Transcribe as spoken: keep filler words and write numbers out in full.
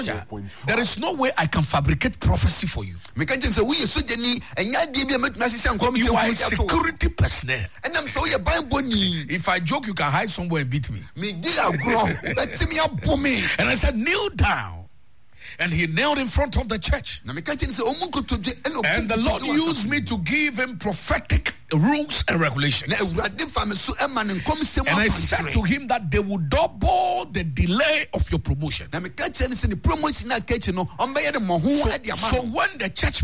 There is no way I can fabricate prophecy for you. You are a security personnel. If I joke, you can hide somewhere and beat me. And I said, kneel down. And he knelt in front of the church. And the Lord used me to give him prophetic rules and regulations. And I said to him that they would double the delay of your promotion. So, so when the church